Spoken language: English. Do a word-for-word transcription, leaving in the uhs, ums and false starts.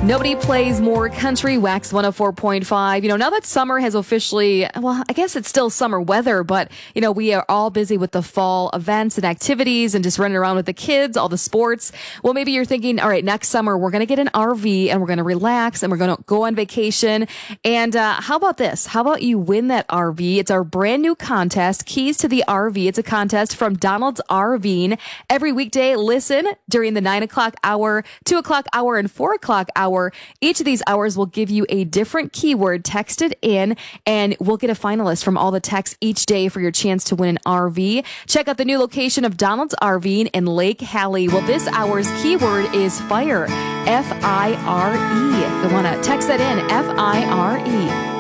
Nobody plays more country. Wax one oh four point five. You know, now that summer has officially, well, I guess it's still summer weather, but, you know, we are all busy with the fall events and activities and just running around with the kids, all the sports. Well, maybe you're thinking, all right, next summer we're going to get an R V and we're going to relax and we're going to go on vacation. And uh, how about this? How about you win that R V? It's our brand new contest, Keys to the R V. It's a contest from Donald's RVing. Every weekday, listen during the nine o'clock hour, two o'clock hour, and four o'clock hour. Each of these hours will give you a different keyword texted in, and we'll get a finalist from all the texts each day for your chance to win an R V. Check out the new location of Donald's RVing in Lake Hallie. Well, this hour's keyword is fire, F I R E. You'll want to text that in, F I R E.